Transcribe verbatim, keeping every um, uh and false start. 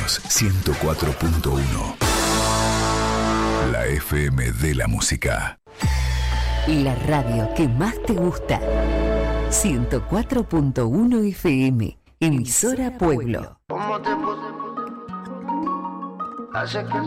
Pueblos ciento cuatro punto uno. La F M de la música. La radio que más te gusta. ciento cuatro punto uno F M. Emisora Pueblo. ¿Cómo te puse? Hace que